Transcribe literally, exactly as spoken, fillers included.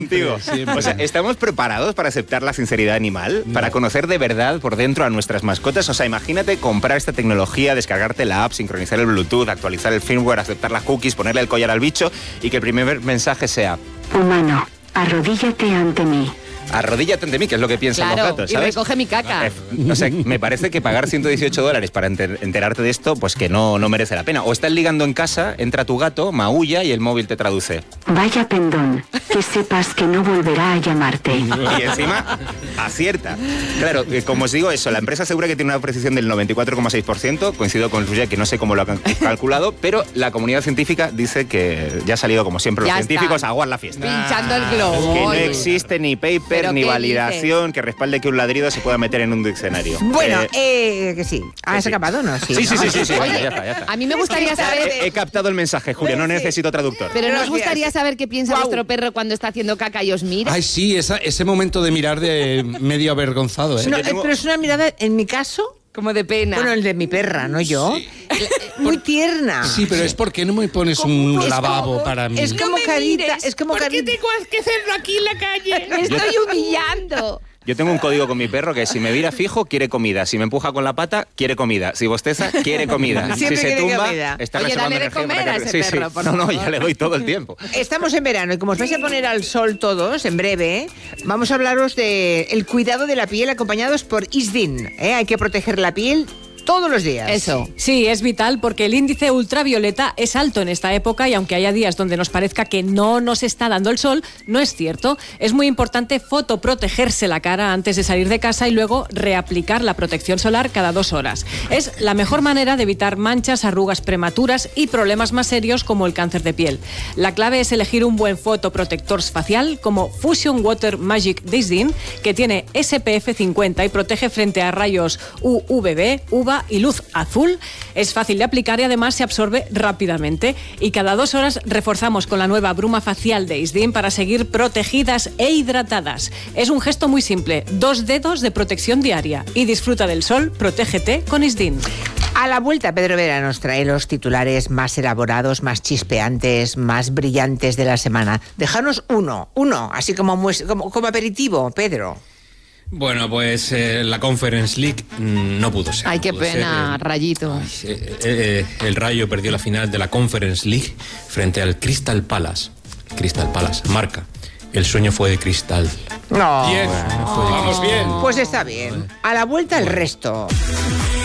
Digo, o sea, ¿estamos preparados para aceptar la sinceridad animal? No. ¿Para conocer de verdad por dentro a nuestras mascotas? O sea, imagínate comprar esta tecnología, descargarte la app, sincronizar el Bluetooth, actualizar el firmware, aceptar las cookies, ponerle el collar al bicho y que el primer mensaje sea: humano, arrodíllate ante mí. Arrodíllate ante mí, que es lo que piensan claro, los gatos, ¿sabes? Y recoge mi caca. Eh, o sea, me parece que pagar ciento dieciocho dólares para enter- enterarte de esto, pues que no, no merece la pena. O estás ligando en casa, entra tu gato, maulla y el móvil te traduce. Vaya pendón, que sepas que no volverá a llamarte. Y encima, acierta. Claro, eh, como os digo eso, la empresa asegura que tiene una precisión del noventa y cuatro coma seis por ciento, coincido con Suya, que no sé cómo lo han calculado, pero la comunidad científica dice que ya ha salido, como siempre, ya los está. científicos a aguar la fiesta. Pinchando el globo. Que no existe ni paper ni validación dices? que respalde que un ladrido se pueda meter en un diccionario. Bueno, eh, eh, que sí. ¿Has sí. acabado no? Sí, sí, sí, ¿no? sí, sí, sí, Oye, ya está, ya está. A mí me gustaría saber... He, he captado el mensaje, Julia, no necesito traductor. Pero nos Gracias. gustaría saber qué piensa Guau. vuestro perro cuando está haciendo caca y os mira. Ay, sí, esa, ese momento de mirar de medio avergonzado, ¿eh? No, Yo tengo- eh, pero es una mirada, en mi caso, Como de pena. bueno, el de mi perra, no yo, Sí. muy tierna. Sí, pero es porque no me pones un Es lavabo como- para mí. Es como carita, es como carita. que hacerlo aquí en la calle? Me estoy humillando. Yo tengo un código con mi perro que si me mira fijo, quiere comida. Si me empuja con la pata, quiere comida. Si bosteza, quiere comida. Siempre si se quiere tumba, comida. está Oye, reservando dale de energía comer para a que- ese sí, perro, sí. por No, no, favor. ya le doy todo el tiempo. Estamos en verano y como os vais a poner al sol todos, en breve, vamos a hablaros de el cuidado de la piel acompañados por Isdin. ¿eh? Hay que proteger la piel todos los días. Eso. Sí, es vital porque el índice ultravioleta es alto en esta época y aunque haya días donde nos parezca que no nos está dando el sol, no es cierto. Es muy importante fotoprotegerse la cara antes de salir de casa y luego reaplicar la protección solar cada dos horas. Es la mejor manera de evitar manchas, arrugas prematuras y problemas más serios como el cáncer de piel. La clave es elegir un buen fotoprotector facial como Fusion Water Magic de Isdin, que tiene S P F cincuenta y protege frente a rayos U V B, U V A y luz azul. Es fácil de aplicar y además se absorbe rápidamente. Y cada dos horas reforzamos con la nueva bruma facial de Isdin para seguir protegidas e hidratadas. Es un gesto muy simple, dos dedos de protección diaria. Y disfruta del sol, protégete con Isdin. A la vuelta, Pedro Vera nos trae los titulares más elaborados, más chispeantes, más brillantes de la semana. Déjanos uno, uno, así como, mues- como, como aperitivo, Pedro. Bueno, pues eh, la Conference League mm, no pudo ser. Ay, no qué pudo pena, ser, eh, Rayito. ay, eh, eh, el Rayo perdió la final de la Conference League frente al Crystal Palace. Crystal Palace, marca. El sueño fue de cristal. No. Bien, Fue de vamos cristal. bien. Pues está bien. A la vuelta el resto.